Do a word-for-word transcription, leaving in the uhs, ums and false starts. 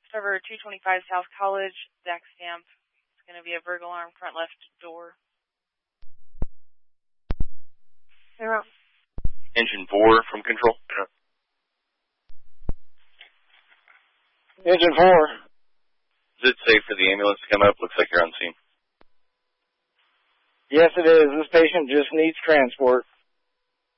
Server two twenty-five South College, Zach Stamp. It's going to be a burglar alarm front left door. Zero. Engine four from control. Engine four. Is it safe for the ambulance to come up? Looks like you're on scene. Yes, it is. This patient just needs transport.